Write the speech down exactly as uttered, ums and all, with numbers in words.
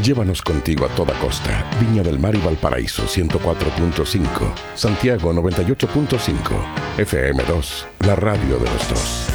Llévanos contigo a toda costa. Viña del Mar y Valparaíso ciento cuatro punto cinco. Santiago noventa y ocho punto cinco. F M dos, la radio de los dos.